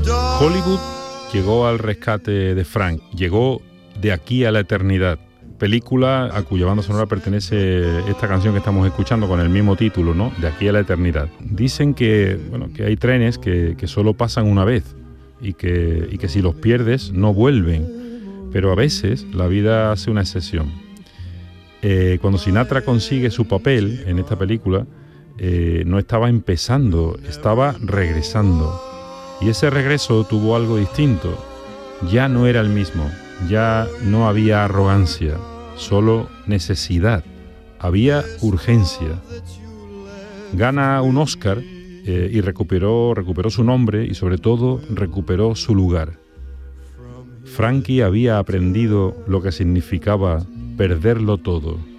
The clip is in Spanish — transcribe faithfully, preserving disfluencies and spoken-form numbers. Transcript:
Hollywood llegó al rescate de Frank, llegó de aquí a la eternidad. Película a cuya banda sonora pertenece esta canción que estamos escuchando con el mismo título, ¿no? De aquí a la eternidad. Dicen que, bueno, que hay trenes que, que solo pasan una vez y que, y que si los pierdes no vuelven, pero a veces la vida hace una excepción. Eh, cuando Sinatra consigue su papel en esta película, eh, no estaba empezando, estaba regresando. Y ese regreso tuvo algo distinto. Ya no era el mismo, ya no había arrogancia, solo necesidad, había urgencia. Gana un Oscar eh, y recuperó, recuperó su nombre y sobre todo recuperó su lugar. Frankie había aprendido lo que significaba perderlo todo.